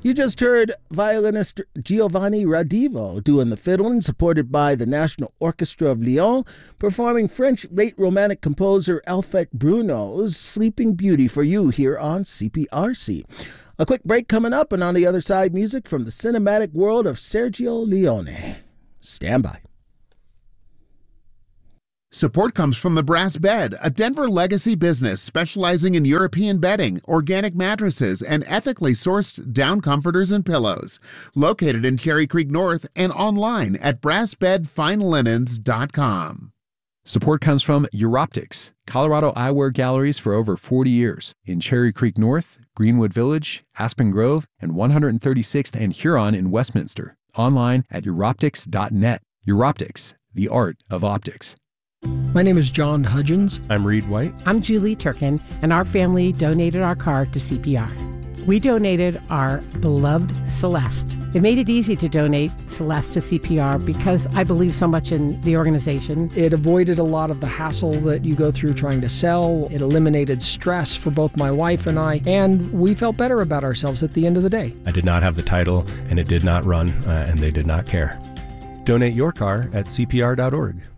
You just heard violinist Giovanni Radivo doing the fiddling, supported by the National Orchestra of Lyon, performing French late Romantic composer Alfred Bruno's Sleeping Beauty for you here on CPRC. A quick break coming up, and on the other side, music from the cinematic world of Sergio Leone. Stand by. Support comes from the Brass Bed, a Denver legacy business specializing in European bedding, organic mattresses, and ethically sourced down comforters and pillows. Located in Cherry Creek North and online at brassbedfinelinens.com. Support comes from Europtics, Colorado eyewear galleries for over 40 years in Cherry Creek North, Greenwood Village, Aspen Grove, and 136th and Huron in Westminster. Online at Europtics.net. Europtics, the art of optics. My name is John Hudgens. I'm Reed White. I'm Julie Turkin, and our family donated our car to CPR. We donated our beloved Celeste. It made it easy to donate Celeste to CPR because I believe so much in the organization. It avoided a lot of the hassle that you go through trying to sell. It eliminated stress for both my wife and I, and we felt better about ourselves at the end of the day. I did not have the title, and it did not run, and they did not care. Donate your car at CPR.org.